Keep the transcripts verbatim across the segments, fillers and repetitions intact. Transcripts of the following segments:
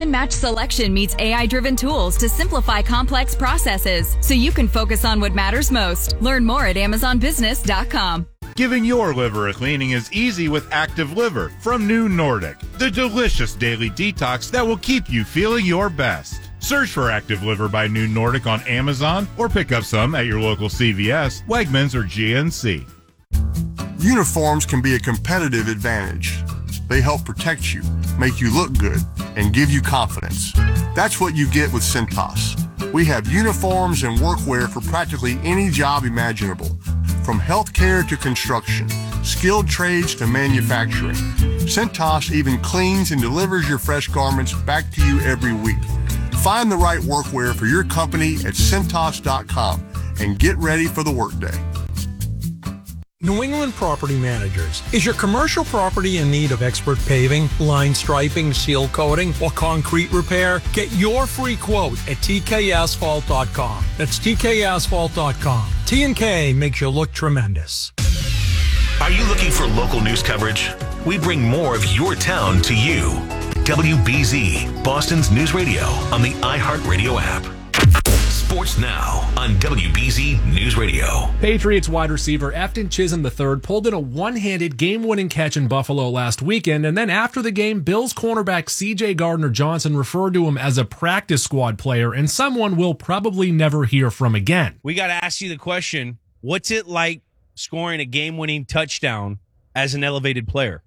Unmatched selection meets A I-driven tools to simplify complex processes so you can focus on what matters most. Learn more at amazon business dot com. Giving your liver a cleaning is easy with Active Liver from New Nordic, the delicious daily detox that will keep you feeling your best. Search for Active Liver by New Nordic on Amazon or pick up some at your local C V S, Wegmans, or G N C. Uniforms can be a competitive advantage. They help protect you, make you look good, and give you confidence. That's what you get with Cintas. We have uniforms and workwear for practically any job imaginable, from healthcare to construction, skilled trades to manufacturing. Cintas even cleans and delivers your fresh garments back to you every week. Find the right workwear for your company at Cintas dot com and get ready for the workday. New England Property Managers. Is your commercial property in need of expert paving, line striping, seal coating, or concrete repair? Get your free quote at T K asphalt dot com. That's T K asphalt dot com. T and K makes you look tremendous. Are you looking for local news coverage? We bring more of your town to you. W B Z, Boston's news radio on the iHeartRadio app. Sports now on W B Z News Radio. Patriots wide receiver Efton Chisholm the third pulled in a one-handed game-winning catch in Buffalo last weekend, and then after the game, Bills cornerback C J Gardner-Johnson referred to him as a practice squad player and someone we'll probably never hear from again. We got to ask you the question, what's it like scoring a game-winning touchdown as an elevated player?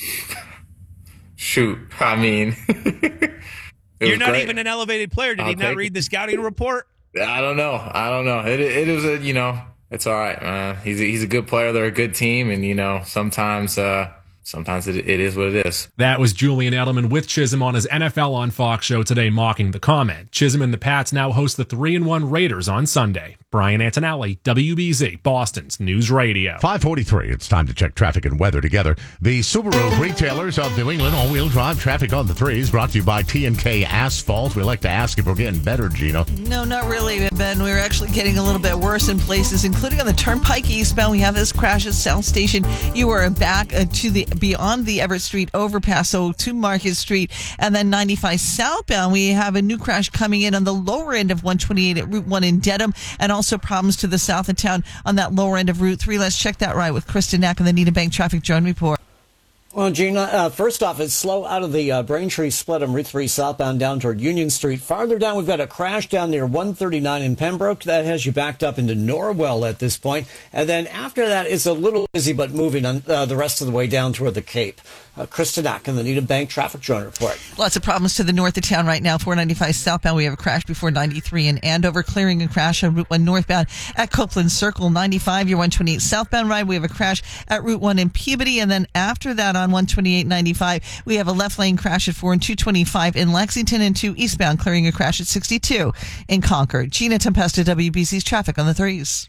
Shoot, I mean... You're not great. even an elevated player. Did I'll he not read it. the scouting report? I don't know. I don't know. It it is a, you know, it's all right, man. He's a, he's a good player. They're a good team. And, you know, sometimes uh, sometimes it, it is what it is. That was Julian Edelman with Chisholm on his N F L on Fox show today, mocking the comment. Chisholm and the Pats now host the three and one Raiders on Sunday. Brian Antonelli, W B Z, Boston's News Radio. five forty-three, it's time to check traffic and weather together. The Subaru retailers of New England, all-wheel drive traffic on the threes, brought to you by T and K Asphalt. We like to ask if we're getting better, Gino. No, not really, Ben. We're actually getting a little bit worse in places, including on the Turnpike eastbound. We have this crash at South Station. You are back uh, to the beyond the Everett Street overpass, so to Market Street, and then ninety-five southbound. We have a new crash coming in on the lower end of one twenty-eight at Route one in Dedham, and also problems to the south of town on that lower end of Route three. Let's check that right with Kristen Knack and the Needham Bank Traffic Drone Report. Well, Gina, uh, first off, it's slow out of the uh, Braintree split on Route three southbound down toward Union Street. Farther down, we've got a crash down near one thirty-nine in Pembroke. That has you backed up into Norwell at this point. And then after that, it's a little busy but moving on uh, the rest of the way down toward the Cape. Uh, Kristen Knack and the Needham Bank Traffic Drone Report. Lots of problems to the north of town right now. four ninety-five southbound, we have a crash before ninety-three in Andover, clearing a crash on Route one northbound at Copeland Circle. ninety-five, your one twenty-eight southbound ride, we have a crash at Route one in Peabody. And then after that on one twenty-eight ninety-five, we have a left lane crash at four and two twenty-five in Lexington, and two eastbound, clearing a crash at sixty-two in Concord. Gina Tempesta, W B C's traffic on the threes.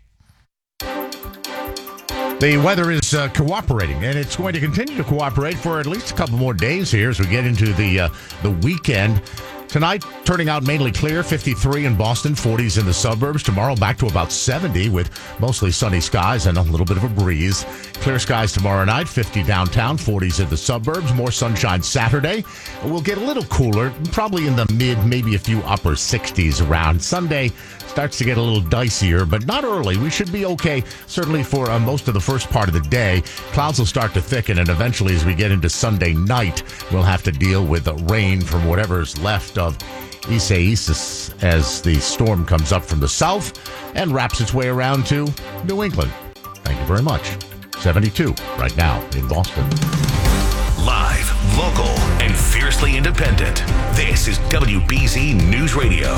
The weather is uh, cooperating, and it's going to continue to cooperate for at least a couple more days here as we get into the uh, the weekend. Tonight, turning out mainly clear, fifty-three in Boston, forties in the suburbs. Tomorrow, back to about seventy with mostly sunny skies and a little bit of a breeze. Clear skies tomorrow night, fifty downtown, forties in the suburbs. More sunshine Saturday. We'll get a little cooler, probably in the mid, maybe a few upper sixties around. Sunday starts to get a little dicier, but not early. We should be okay, certainly for uh, most of the first part of the day. Clouds will start to thicken, and eventually as we get into Sunday night, we'll have to deal with the rain from whatever's left of Isaias as the storm comes up from the south and wraps its way around to New England. Thank you very much. seventy-two right now in Boston. Live, local, and fiercely independent. This is W B Z News Radio.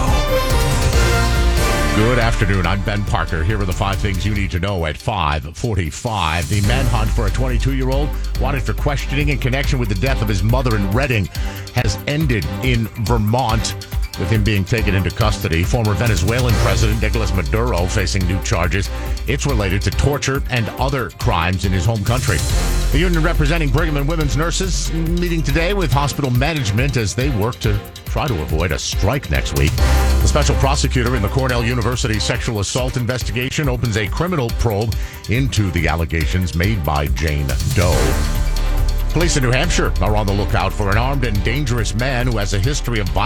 Good afternoon. I'm Ben Parker. Here are the five things you need to know at five forty-five. The manhunt for a twenty-two-year-old wanted for questioning in connection with the death of his mother in Reading has ended in Vermont, with him being taken into custody. Former Venezuelan President Nicolas Maduro facing new charges. It's related to torture and other crimes in his home country. The union representing Brigham and Women's nurses meeting today with hospital management as they work to try to avoid a strike next week. The special prosecutor in the Cornell University sexual assault investigation opens a criminal probe into the allegations made by Jane Doe. Police in New Hampshire are on the lookout for an armed and dangerous man who has a history of violence.